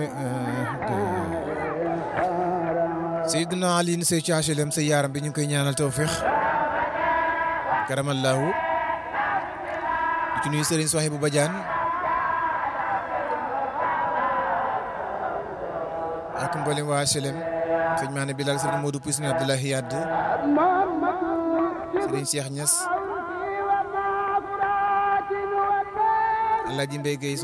Seydina Ali Sey ci HLM sa yaaram bi ñu ngi koy ñaanal tawfiix karamallahu ci nuyu Serigne Souhaïbou Badiane ak mboolem waa HLM sëñ Mané Bilal Serigne Modou Poussine Abdoulahi Yadd Serigne Cheikh Niass Alaaji Mbaye Gueye